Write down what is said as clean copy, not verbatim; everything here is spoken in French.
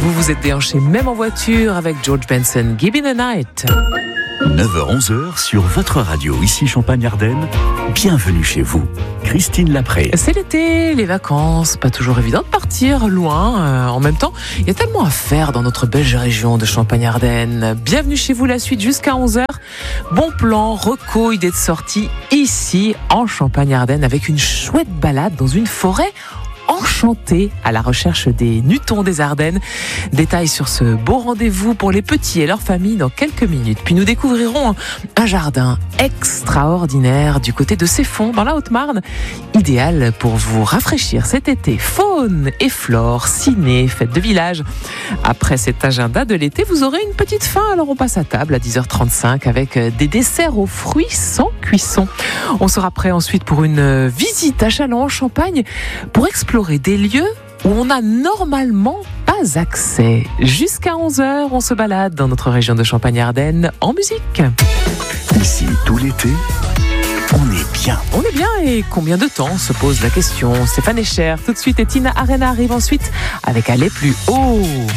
Vous êtes déhanché même en voiture avec George Benson, Give Me the Night. 9h-11h sur votre radio, ici Champagne-Ardenne. Bienvenue chez vous. Christine Lapré. C'est l'été, les vacances, pas toujours évident de partir loin. En même temps, il y a tellement à faire dans notre belle région de Champagne-Ardenne. Bienvenue chez vous, la suite jusqu'à 11h. Bon plan, reco, idée de sortie ici en Champagne-Ardenne avec une chouette balade dans une forêt enchantée à la recherche des Nutons des Ardennes. Détails sur ce beau rendez-vous pour les petits et leurs familles dans quelques minutes. Puis nous découvrirons un jardin extraordinaire du côté de Ceffonds dans la Haute-Marne, idéal pour vous rafraîchir cet été. Faune et flore, ciné, fête de village. Après cet agenda de l'été, vous aurez une petite faim, alors on passe à table à 10h35 avec des desserts aux fruits sans cuisson. On sera prêt ensuite pour une visite à Châlons-en-Champagne pour explorer des lieux où on n'a normalement pas accès. Jusqu'à 11h, on se balade dans notre région de Champagne-Ardenne en musique. Ici, tout l'été, on est bien. On est bien et combien de temps, se pose la question. Stéphane Echer, tout de suite, et Tina Arena arrive ensuite avec Aller plus haut.